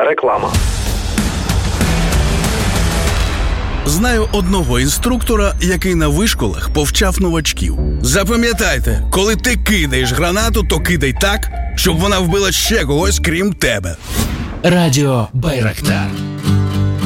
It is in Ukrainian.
Реклама. Знаю одного інструктора, який на вишколах повчав новачків. Запам'ятайте, коли ти кидаєш гранату, то кидай так, щоб вона вбила ще когось, крім тебе. Радіо Байрактар.